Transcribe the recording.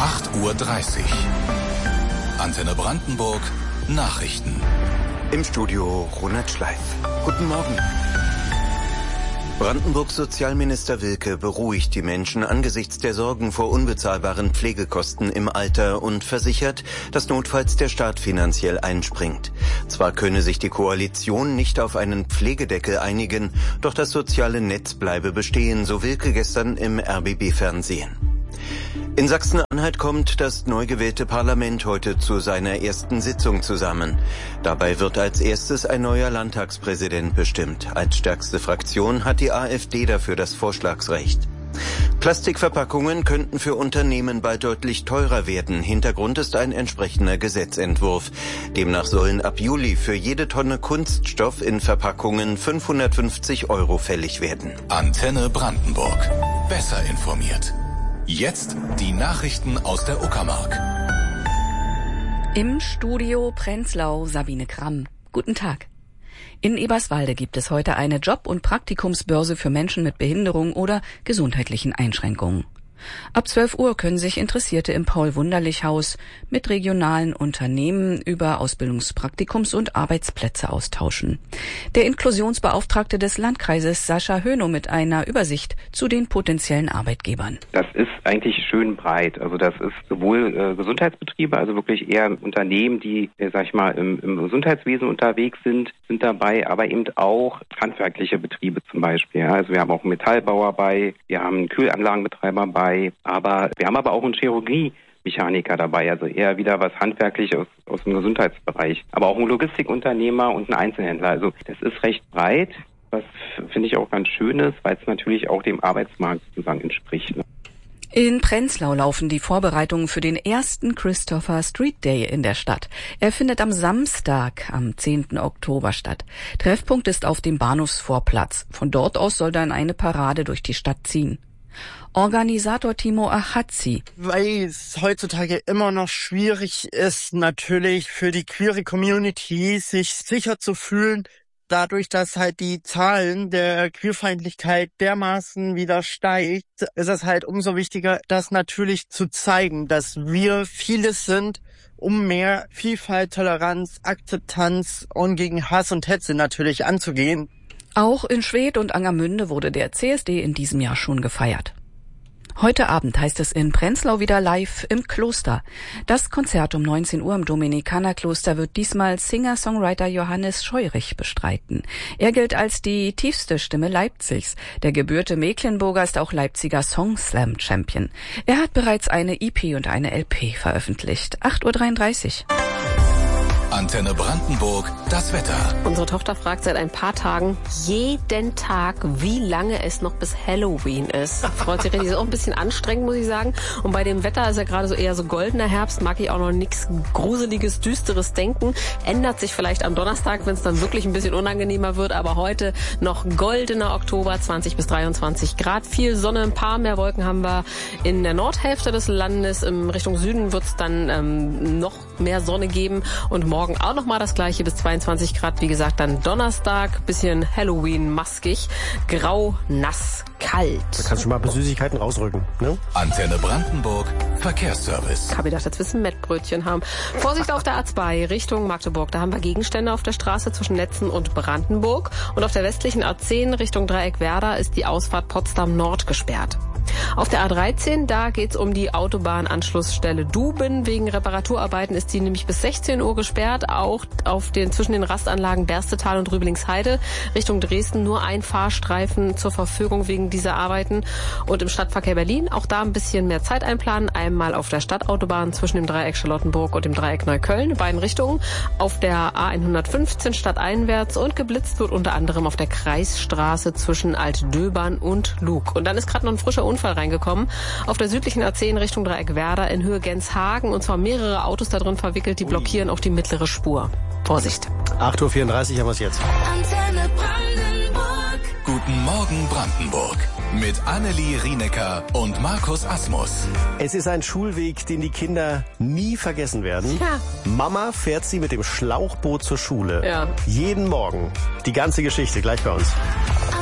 8:30 Uhr. Antenne Brandenburg Nachrichten. Im Studio Ronald Schleif. Guten Morgen. Brandenburgs Sozialminister Wilke beruhigt die Menschen angesichts der Sorgen vor unbezahlbaren Pflegekosten im Alter und versichert, dass notfalls der Staat finanziell einspringt. Zwar könne sich die Koalition nicht auf einen Pflegedeckel einigen, doch das soziale Netz bleibe bestehen, so Wilke gestern im RBB-Fernsehen. In Sachsen-Anhalt kommt das neu gewählte Parlament heute zu seiner ersten Sitzung zusammen. Dabei wird als erstes ein neuer Landtagspräsident bestimmt. Als stärkste Fraktion hat die AfD dafür das Vorschlagsrecht. Plastikverpackungen könnten für Unternehmen bald deutlich teurer werden. Hintergrund ist ein entsprechender Gesetzentwurf. Demnach sollen ab Juli für jede Tonne Kunststoff in Verpackungen 550 € fällig werden. Antenne Brandenburg. Besser informiert. Jetzt die Nachrichten aus der Uckermark. Im Studio Prenzlau Sabine Kramm. Guten Tag. In Eberswalde gibt es heute eine Job- und Praktikumsbörse für Menschen mit Behinderung oder gesundheitlichen Einschränkungen. Ab 12 Uhr können sich Interessierte im Paul-Wunderlich-Haus mit regionalen Unternehmen über Ausbildungspraktikums- und Arbeitsplätze austauschen. Der Inklusionsbeauftragte des Landkreises Sascha Höhnow mit einer Übersicht zu den potenziellen Arbeitgebern. Das ist eigentlich schön breit. Also das ist sowohl Gesundheitsbetriebe, also wirklich eher Unternehmen, die, im Gesundheitswesen unterwegs sind dabei, aber eben auch handwerkliche Betriebe zum Beispiel. Ja. Also wir haben auch einen Metallbauer bei, wir haben einen Kühlanlagenbetreiber bei, aber wir haben aber auch einen Chirurgie-Mechaniker dabei, also eher wieder was handwerklich aus dem Gesundheitsbereich. Aber auch ein Logistikunternehmer und ein Einzelhändler. Also das ist recht breit, was finde ich auch ganz schön ist, weil es natürlich auch dem Arbeitsmarkt sozusagen entspricht. Ne? In Prenzlau laufen die Vorbereitungen für den ersten Christopher Street Day in der Stadt. Er findet am Samstag, am 10. Oktober statt. Treffpunkt ist auf dem Bahnhofsvorplatz. Von dort aus soll dann eine Parade durch die Stadt ziehen. Organisator Timo Ahatzi. Weil es heutzutage immer noch schwierig ist, natürlich für die queere Community sich sicher zu fühlen, dadurch, dass halt die Zahlen der Queerfeindlichkeit dermaßen wieder steigt, ist es halt umso wichtiger, das natürlich zu zeigen, dass wir vieles sind, um mehr Vielfalt, Toleranz, Akzeptanz und gegen Hass und Hetze natürlich anzugehen. Auch in Schwedt und Angermünde wurde der CSD in diesem Jahr schon gefeiert. Heute Abend heißt es in Prenzlau wieder live im Kloster. Das Konzert um 19 Uhr im Dominikanerkloster wird diesmal Singer-Songwriter Johannes Scheurich bestreiten. Er gilt als die tiefste Stimme Leipzigs. Der gebürtige Mecklenburger ist auch Leipziger Song-Slam-Champion. Er hat bereits eine EP und eine LP veröffentlicht. 8:33 Uhr. Antenne Brandenburg, das Wetter. Unsere Tochter fragt seit ein paar Tagen jeden Tag, wie lange es noch bis Halloween ist. Freut sich richtig, ist auch ein bisschen anstrengend, muss ich sagen. Und bei dem Wetter ist ja gerade so eher so goldener Herbst, mag ich auch noch nichts Gruseliges, Düsteres denken. Ändert sich vielleicht am Donnerstag, wenn es dann wirklich ein bisschen unangenehmer wird. Aber heute noch goldener Oktober, 20 bis 23 Grad. Viel Sonne, ein paar mehr Wolken haben wir in der Nordhälfte des Landes. In Richtung Süden wird es dann noch mehr Sonne geben. Und morgen auch noch mal das gleiche bis 22 Grad. Wie gesagt, dann Donnerstag, bisschen Halloween-maskig, grau, nass, kalt. Da kannst du mal Süßigkeiten rausrücken, ne? Antenne Brandenburg, Verkehrsservice. Ich habe gedacht, jetzt wissen Mettbrötchen haben. Vorsicht auf der A2 Richtung Magdeburg. Da haben wir Gegenstände auf der Straße zwischen Netzen und Brandenburg. Und auf der westlichen A10 Richtung Dreieck Werder ist die Ausfahrt Potsdam Nord gesperrt. Auf der A13, da geht's um die Autobahnanschlussstelle Duben. Wegen Reparaturarbeiten ist die nämlich bis 16 Uhr gesperrt. Auch zwischen den Rastanlagen Berstetal und Rüblingsheide Richtung Dresden nur ein Fahrstreifen zur Verfügung wegen dieser Arbeiten. Und im Stadtverkehr Berlin auch da ein bisschen mehr Zeit einplanen. Einmal auf der Stadtautobahn zwischen dem Dreieck Charlottenburg und dem Dreieck Neukölln in beiden Richtungen. Auf der A115 stadteinwärts und geblitzt wird unter anderem auf der Kreisstraße zwischen Altdöbern und Lug. Und dann ist gerade noch ein frischer Unfall reingekommen. Auf der südlichen A10 Richtung Dreieck Werder in Höhe Genshagen. Und zwar mehrere Autos da drin verwickelt, die blockieren auch die mittlere Spur. Vorsicht. 8:34 Uhr haben wir es jetzt. Antenne Brandenburg. Guten Morgen Brandenburg. Mit Annelie Rienecker und Markus Asmus. Es ist ein Schulweg, den die Kinder nie vergessen werden. Ja. Mama fährt sie mit dem Schlauchboot zur Schule. Ja. Jeden Morgen. Die ganze Geschichte gleich bei uns.